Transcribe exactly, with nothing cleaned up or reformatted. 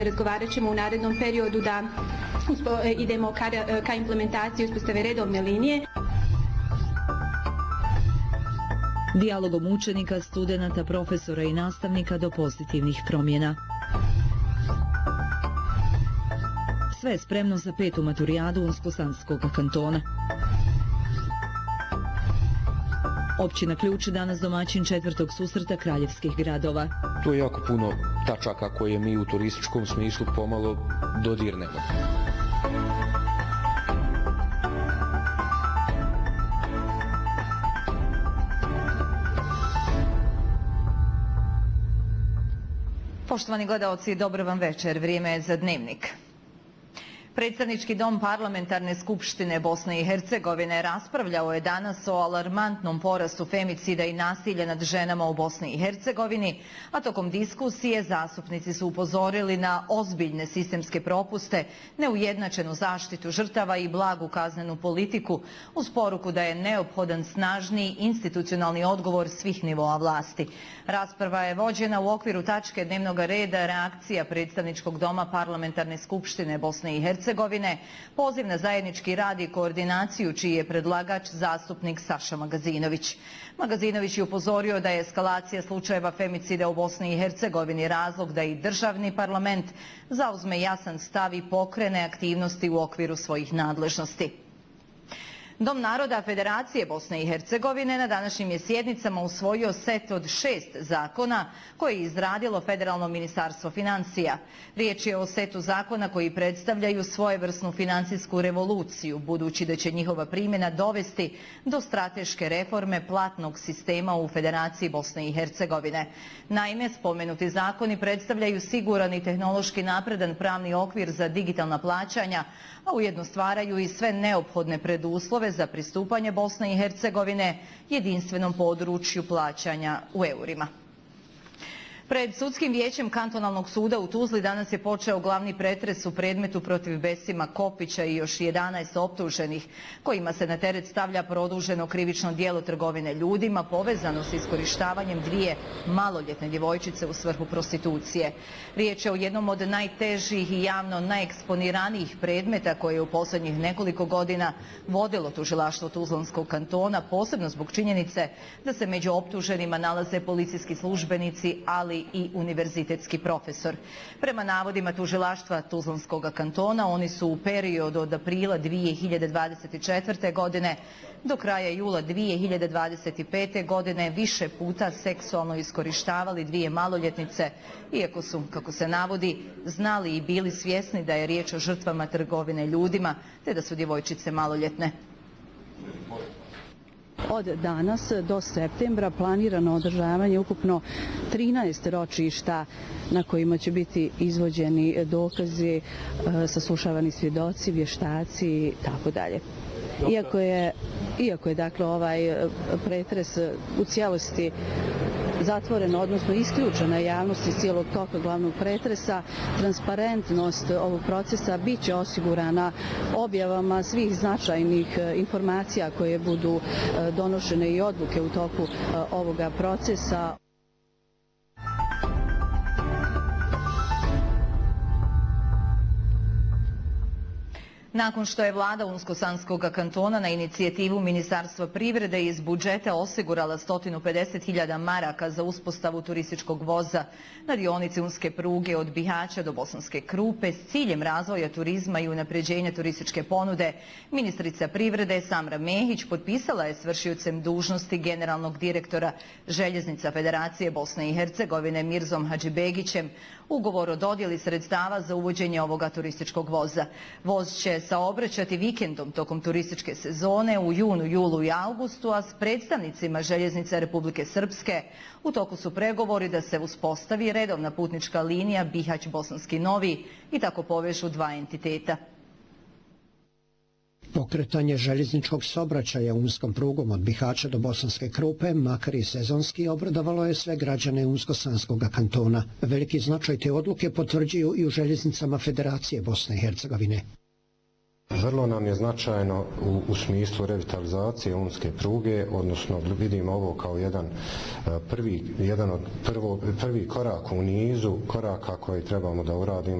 Razgovarat ćemo u narednom periodu da idemo ka, ka implementaciji uspostave redovne linije. Dijalogom učenika, studenata, profesora i nastavnika do pozitivnih promjena. Sve je spremno za petu maturijadu Unsko-Sanskog kantona. Općina Ključ danas domaćin četvrtog susreta kraljevskih gradova. To je jako puno tačaka koje mi u turističkom smislu pomalo dodirnemo. Poštovani gledaoci, dobro vam večer. Vrijeme je za Dnevnik. Predstavnički dom Parlamentarne skupštine Bosne i Hercegovine raspravljao je danas o alarmantnom porastu femicida i nasilja nad ženama u Bosni i Hercegovini, a tokom diskusije zastupnici su upozorili na ozbiljne sistemske propuste, neujednačenu zaštitu žrtava i blagu kaznenu politiku, uz poruku da je neophodan snažniji institucionalni odgovor svih nivoa vlasti. Rasprava je vođena u okviru tačke dnevnog reda reakcija Predstavničkog doma Parlamentarne skupštine Bosne i Hercegovine, poziv na zajednički rad i koordinaciju, čiji je predlagač zastupnik Saša Magazinović. Magazinović je upozorio da je eskalacija slučajeva femicida u Bosni i Hercegovini razlog da i državni parlament zauzme jasan stav i pokrene aktivnosti u okviru svojih nadležnosti. Dom naroda Federacije Bosne i Hercegovine na današnjim je sjednicama usvojio set od šest zakona koje je izradilo Federalno ministarstvo financija. Riječ je o setu zakona koji predstavljaju svojevrsnu financijsku revoluciju, budući da će njihova primjena dovesti do strateške reforme platnog sistema u Federaciji Bosne i Hercegovine. Naime, spomenuti zakoni predstavljaju siguran i tehnološki napredan pravni okvir za digitalna plaćanja, a ujedno stvaraju i sve neophodne preduslove za pristupanje Bosne i Hercegovine jedinstvenom području plaćanja u eurima. Pred Sudskim vijećem Kantonalnog suda u Tuzli danas je počeo glavni pretres u predmetu protiv Besima Kopića i još jedanaest optuženih, kojima se na teret stavlja produženo krivično djelo trgovine ljudima povezano s iskorištavanjem dvije maloljetne djevojčice u svrhu prostitucije. Riječ je o jednom od najtežih i javno najeksponiranijih predmeta koje je u posljednjih nekoliko godina vodilo tužilaštvo Tuzlanskog kantona, posebno zbog činjenice da se među optuženima nalaze policijski službenici, ali i univerzitetski profesor. Prema navodima tužilaštva Tuzlanskog kantona, oni su u periodu od aprila dvije hiljade dvadeset četvrte. godine do kraja jula dvije hiljade dvadeset pete. godine više puta seksualno iskorištavali dvije maloljetnice, iako su, kako se navodi, znali i bili svjesni da je riječ o žrtvama trgovine ljudima, te da su djevojčice maloljetne. Od danas do septembra planirano održavanje ukupno trinaest ročišta na kojima će biti izvođeni dokazi, saslušavani svjedoci, vještaci i tako dalje. Iako je, iako je dakle ovaj pretres u cijelosti zatvorena, odnosno isključena javnost iz cijelog toka glavnog pretresa, transparentnost ovog procesa bit će osigurana objavama svih značajnih informacija koje budu donošene i odluke u toku ovoga procesa. Nakon što je vlada Unsko-Sanskog kantona na inicijativu Ministarstva privrede iz budžeta osigurala sto pedeset hiljada maraka za uspostavu turističkog voza na dionici unske pruge od Bihaća do Bosanske Krupe s ciljem razvoja turizma i unapređenja turističke ponude, ministrica privrede Samra Mehić potpisala je s vršiocem dužnosti generalnog direktora Željeznica Federacije Bosne i Hercegovine Mirzom Hadžibegićem ugovor o dodjeli sredstava za uvođenje ovoga turističkog voza. Voz će saobraćati vikendom tokom turističke sezone u junu, julu i augustu, a s predstavnicima Željeznice Republike Srpske u toku su pregovori da se uspostavi redovna putnička linija Bihać-Bosanski Novi i tako povežu dva entiteta. Pokretanje željezničkog saobraćaja unskom prugom od Bihaća do Bosanske Krupe, makar i sezonski, obradovalo je sve građane Unsko-Sanskog kantona. Veliki značaj te odluke potvrđuju i u željeznicama Federacije Bosne i Hercegovine. Vrlo nam je značajno u, u smislu revitalizacije unske pruge, odnosno vidimo ovo kao jedan prvi, jedan od prvo, prvi korak u nizu koraka koje trebamo da uradimo